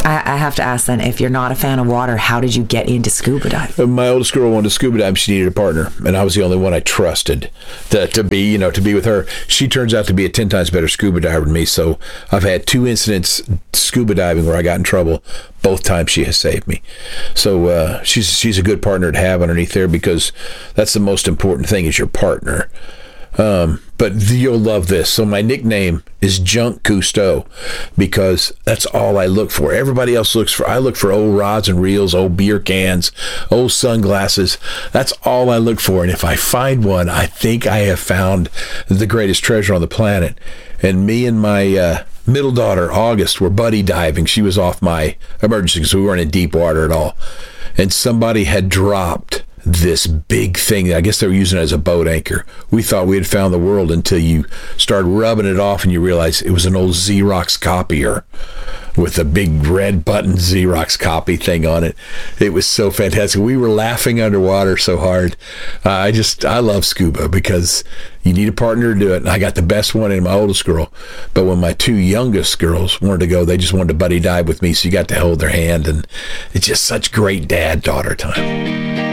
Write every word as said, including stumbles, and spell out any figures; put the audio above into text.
I, I have to ask then, if you're not a fan of water, how did you get into scuba diving? My oldest girl wanted to scuba dive. She needed a partner, and I was the only one I trusted to, to be, you know, to be with her. She turns out to be a ten times better scuba diver than me. So I've had two incidents scuba diving where I got in trouble. Both times she has saved me. So uh, she's she's a good partner to have underneath there, because that's the most important thing, is your partner. Um, but you'll love this. So my nickname is Junk Cousteau, because that's all I look for. Everybody else looks for, I look for old rods and reels, old beer cans, old sunglasses. That's all I look for. And if I find one, I think I have found the greatest treasure on the planet. And me and my uh, middle daughter, August, were buddy diving. She was off my emergency, because we weren't in deep water at all. And somebody had dropped this big thing. I guess they were using it as a boat anchor. We thought we had found the world until you started rubbing it off and you realize it was an old Xerox copier with a big red button Xerox copy thing on it. It was so fantastic. We were laughing underwater so hard. Uh, I just, I love scuba, because you need a partner to do it. And I got the best one in my oldest girl. But when my two youngest girls wanted to go, they just wanted to buddy dive with me. So you got to hold their hand, and it's just such great dad-daughter time.